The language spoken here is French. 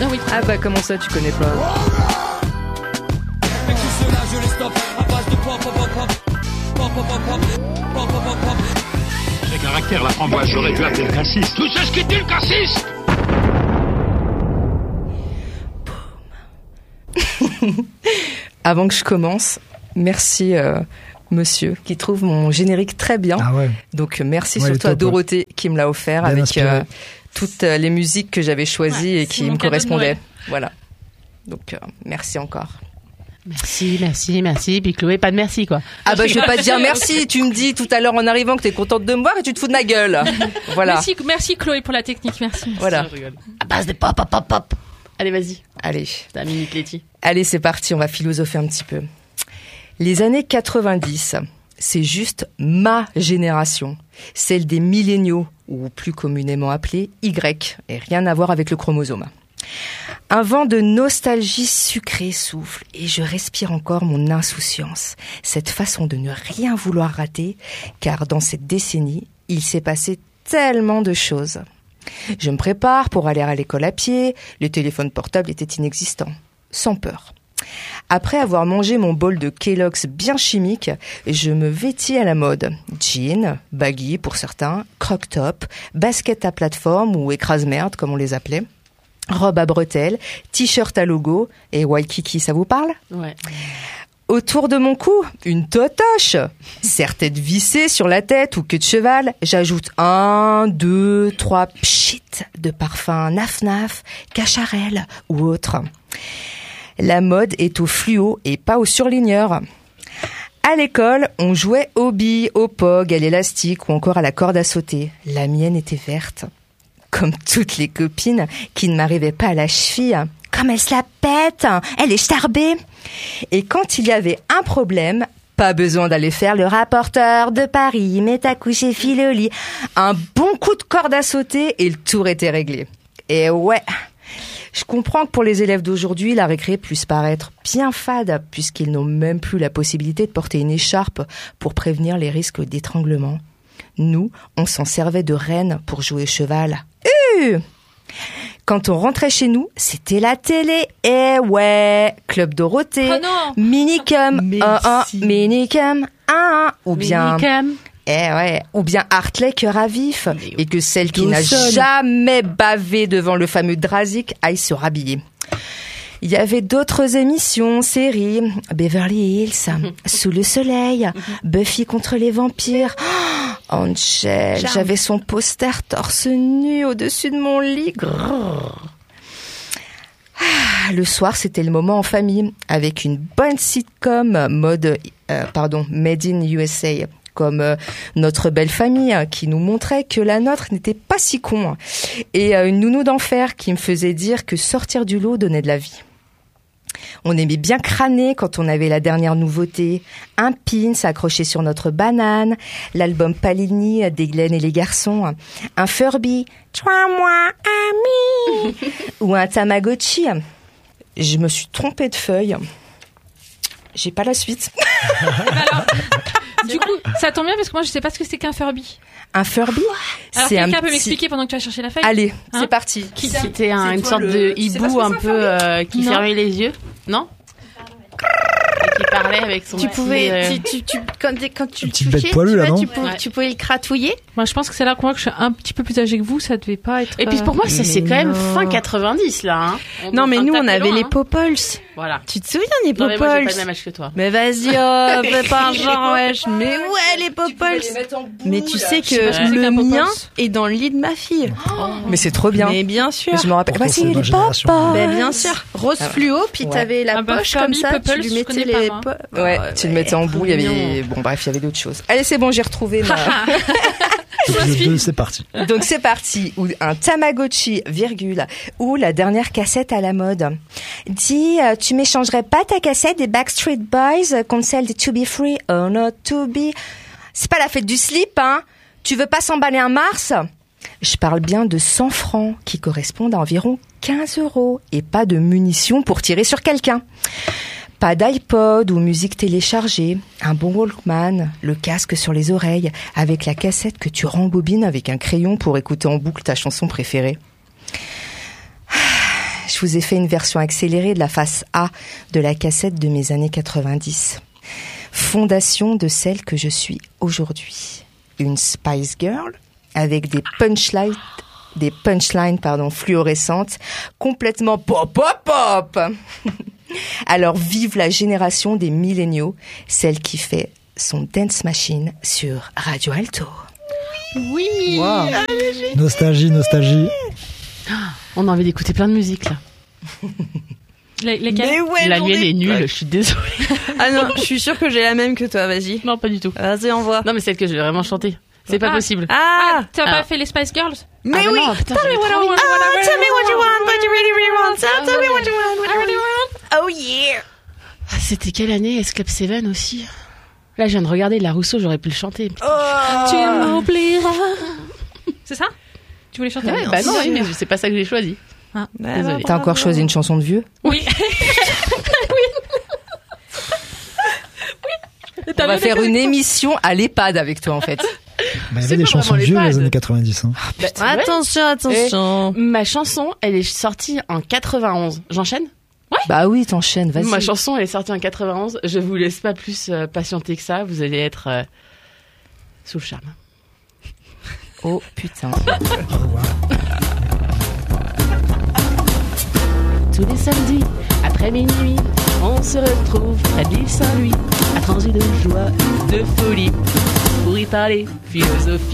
Ah oui. Ah bah comment ça tu connais pas? Mais tout cela je les stoppe à base de pop. Quel caractère, la framboise, j'aurais dû appeler le cassis. Tout ça, ce qui était le cassis. Avant que je commence, merci monsieur qui trouve mon générique très bien. Ah ouais. Donc merci Ouais, surtout à top, Dorothée qui me l'a offert Bien avec inspiré. toutes les musiques que j'avais choisies et c'est qui mon me cadeau de correspondaient. Noël. Voilà. Donc merci encore. Merci. Puis Chloé, pas de merci, quoi. Ah bah je vais pas te dire merci, tu me dis tout à l'heure en arrivant que t'es contente de me voir et tu te fous de ma gueule. Voilà. Merci Chloé pour la technique, merci. Voilà. À base de pop. Allez, vas-y. Allez. Ta minute, Letty. Allez, c'est parti, on va philosopher un petit peu. Les années 90, c'est juste ma génération, celle des milléniaux, ou plus communément appelée Y, et rien à voir avec le chromosome. Un vent de nostalgie sucrée souffle, et je respire encore mon insouciance, cette façon de ne rien vouloir rater, car dans cette décennie, il s'est passé tellement de choses. Je me prépare pour aller à l'école à pied, les téléphones portables étaient inexistants, sans peur. Après avoir mangé mon bol de Kellogg's bien chimique, je me vêtis à la mode. Jeans, baggy pour certains, croc-top, basket à plateforme ou écrase-merde comme on les appelait, robe à bretelles, t-shirt à logo et Waikiki, ça vous parle ? Ouais. Autour de mon cou, une totoche, serre-tête vissée sur la tête ou queue de cheval. J'ajoute 1, 2, 3 pchit de parfum naf-naf, cacharel ou autre. La mode est au fluo et pas au surligneur. À l'école, on jouait aux billes, au pog, à l'élastique ou encore à la corde à sauter. La mienne était verte. Comme toutes les copines qui ne m'arrivaient pas à la cheville. Comme elle se la pète, elle est starbée. Et quand il y avait un problème, pas besoin d'aller faire le rapporteur de Paris, mets ta couche et file au lit. Un bon coup de corde à sauter et le tour était réglé. Et ouais, je comprends que pour les élèves d'aujourd'hui, la récré puisse paraître bien fade, puisqu'ils n'ont même plus la possibilité de porter une écharpe pour prévenir les risques d'étranglement. Nous, on s'en servait de reine pour jouer cheval. Quand on rentrait chez nous, c'était la télé. Eh ouais, Club Dorothée, Oh non. Minicum, Minicum, ou bien... Minicum. Ou bien Hartley cœur à vif, et que celle qui n'a Dawson. jamais bavé devant le fameux Drazik aille se rhabiller. Il y avait d'autres émissions, séries, Beverly Hills, Sous le soleil, Buffy contre les vampires, Angel, j'avais son poster torse nu au-dessus de mon lit. Le soir, c'était le moment en famille, avec une bonne sitcom made in USA, comme Notre belle famille, qui nous montrait que la nôtre n'était pas si con, et une nounou d'enfer qui me faisait dire que sortir du lot donnait de la vie. On aimait bien crâner quand on avait la dernière nouveauté, un pin accroché sur notre banane, l'album Palini des Glenn et les garçons, un Furby, toi-moi, ami, ou un Tamagotchi. Je me suis trompée de feuille. J'ai pas la suite. Alors, du coup, ça tombe bien parce que moi je sais pas ce que c'est qu'un Furby. Un Furby, Alors c'est un quelqu'un peut petit... m'expliquer pendant que tu vas chercher la feuille? Allez, Hein c'est parti. C'était une toi sorte le- de tu sais pas hibou ce que un c'est, peu qui Non. fermait les yeux, non? Et qui parlait avec son Tu petit, pouvais, quand tu le petite bête touchais, poilue, tu là, vois, non Ouais. tu pouvais le cratouiller. Moi je pense que c'est là qu'on voit que je suis un petit peu plus âgée que vous, ça devait pas être... Et puis pour moi, ça c'est Mais quand même non. fin 90 là. Hein. Non, mais nous, on avait les pots. Popoles. Voilà. Tu te souviens des Non mais moi j'ai Popoles? pas le même âge que toi. Mais vas-y, fais pas un genre, wesh. Mais ouais, les Popoles. Mais tu sais sais pas ce que que c'est le qu'un Popoles. mien est dans le lit de ma fille. Mais c'est trop bien. Mais bien sûr. Je me rappelle. Pourtant, Voici c'est les ma génération. papas. Ben bien sûr. Rose fluo, puis Ouais. t'avais la Ah bah, poche Furby, comme ça, Popoles, tu lui je mettais connais les... pas, moi. Ouais, tu le mettais en bout, il y avait mignon. bon bref, il y avait d'autres choses. Allez, c'est bon, j'ai retrouvé ma... Épisode 2, c'est parti. Donc c'est parti, ou un Tamagotchi, virgule, ou la dernière cassette à la mode. Dis, tu m'échangerais pas ta cassette des Backstreet Boys contre celle de To Be Free or Not To Be? C'est pas la fête du slip, hein? Tu veux pas s'emballer un Mars? Je parle bien de 100 francs qui correspondent à environ 15 € et pas de munitions pour tirer sur quelqu'un. Pas d'iPod ou musique téléchargée, un bon Walkman, le casque sur les oreilles, avec la cassette que tu rembobines avec un crayon pour écouter en boucle ta chanson préférée. je vous ai fait une version accélérée de la face A de la cassette de mes années 90. Fondation de celle que je suis aujourd'hui. Une Spice Girl avec des punchlines fluorescentes, complètement pop. Alors vive la génération des milléniaux, celle qui fait son dance machine sur Radio Alto. Oui. Wow. Nostalgie. On a envie d'écouter plein de musique là. Lesquels? Mais ouais, La j'en mienne ai- est nulle, je suis désolée. Ah non, je suis sûre que j'ai la même que toi, vas-y. Non, pas du tout. Vas-y, envoie. Non, mais celle que je vais vraiment chanter. C'est pas possible. Ah, T'as Ah. pas fait les Spice Girls? mais Ah, oui. non, putain, Tell me j'avais what I trop want, envie. what I Tell me what you want, what you really want. Tell me what you want, what you really want. Oh yeah. Ah, c'était quelle année? S Club 7 aussi. Là, je viens de regarder La Rousseau, j'aurais pu le chanter. Tu m'oublieras. C'est ça? Tu voulais chanter? Ouais, bah non, oui, mais c'est pas ça que j'ai choisi. Désolée. T'as encore choisi une chanson de vieux? Oui. On va faire une émission à l'EHPAD avec toi, en fait. Mais il y C'est avait des pas chansons vraiment vieux les dans les pads. années 90. Hein. Bah, ouais. Attention. Ma chanson, elle est sortie en 91. J'enchaîne? Bah oui, t'enchaînes, vas-y. Ma chanson, elle est sortie en 91. Je vous laisse pas plus patienter que ça. Vous allez être sous le charme. Oh putain. Tous les samedis, après minuit, on se retrouve près de l'île Saint-Louis, à trancher de joie et de folie, pour y parler philosophie.